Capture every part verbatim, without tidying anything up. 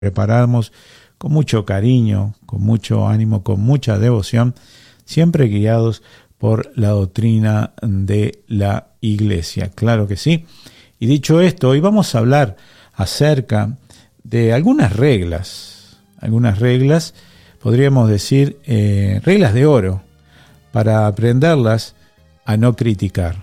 preparamos con mucho cariño, con mucho ánimo, con mucha devoción, siempre guiados por la doctrina de la Iglesia. Claro que sí. Y dicho esto, hoy vamos a hablar acerca de algunas reglas, algunas reglas, podríamos decir, eh, reglas de oro, para aprenderlas a no criticar.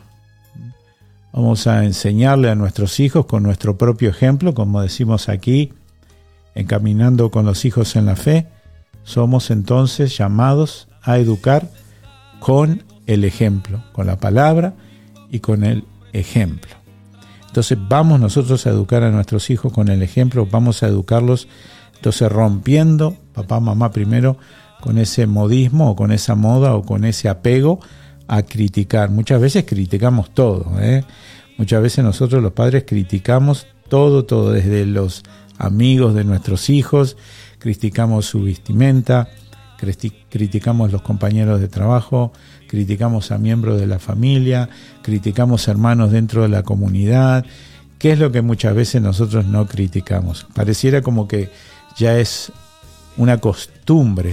Vamos a enseñarle a nuestros hijos con nuestro propio ejemplo, como decimos aquí, encaminando con los hijos en la fe. Somos entonces llamados a educar con el ejemplo, con la palabra y con el ejemplo. Entonces vamos nosotros a educar a nuestros hijos con el ejemplo, vamos a educarlos, entonces rompiendo, papá, mamá primero, con ese modismo o con esa moda o con ese apego a criticar. Muchas veces criticamos todo, ¿eh? Muchas veces nosotros los padres criticamos todo, todo, desde los amigos de nuestros hijos, criticamos su vestimenta, criticamos los compañeros de trabajo, criticamos a miembros de la familia, criticamos hermanos dentro de la comunidad. ¿Qué es lo que muchas veces nosotros no criticamos? Pareciera como que ya es una costumbre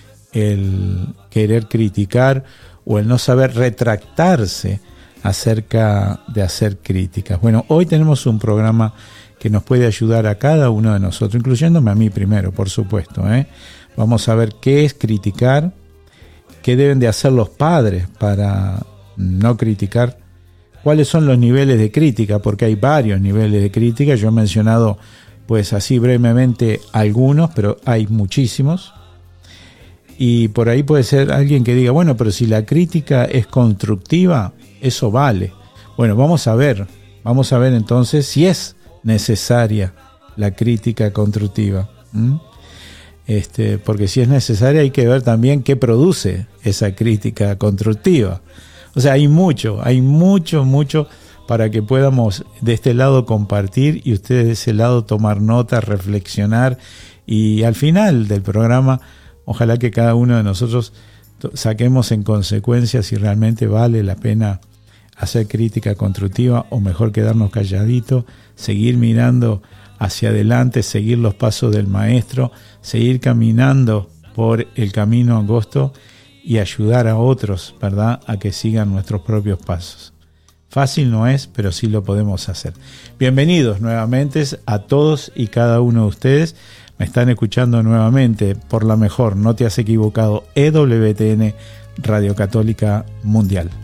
el querer criticar o el no saber retractarse acerca de hacer críticas. Bueno, hoy tenemos un programa que nos puede ayudar a cada uno de nosotros, incluyéndome a mí primero, por supuesto, ¿eh? Vamos a ver qué es criticar, qué deben de hacer los padres para no criticar, cuáles son los niveles de crítica, porque hay varios niveles de crítica. Yo he mencionado, pues así brevemente, algunos, pero hay muchísimos. Y por ahí puede ser alguien que diga, bueno, pero si la crítica es constructiva, eso vale. Bueno, vamos a ver, vamos a ver entonces si es necesaria la crítica constructiva. ¿Mm? Este, porque si es necesaria hay que ver también qué produce esa crítica constructiva. O sea, hay mucho, hay mucho, mucho para que podamos de este lado compartir y ustedes de ese lado tomar nota, reflexionar y al final del programa ojalá que cada uno de nosotros saquemos en consecuencia si realmente vale la pena hacer crítica constructiva o mejor quedarnos calladitos, seguir mirando hacia adelante, seguir los pasos del maestro, seguir caminando por el camino angosto y ayudar a otros, ¿verdad?, a que sigan nuestros propios pasos. Fácil no es, pero sí lo podemos hacer. Bienvenidos nuevamente a todos y cada uno de ustedes. Me están escuchando nuevamente por la mejor, no te has equivocado, E W T N Radio Católica Mundial.